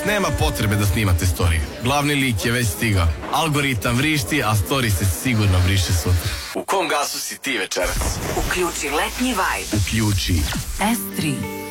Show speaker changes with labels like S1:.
S1: Večeras nema potrebe da snimate story. Glavni lik je već stigao. Algoritam vrišti, a story se sigurno briše sutra. U kom gasu si ti večeras?
S2: Uključi letnji vibe.
S1: Uključi
S2: S3.